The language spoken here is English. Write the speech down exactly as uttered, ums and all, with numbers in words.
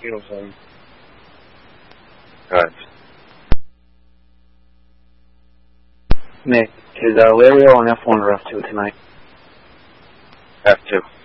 Beatles song. Good. Nick, is uh, Lario on F one or F two tonight? F two.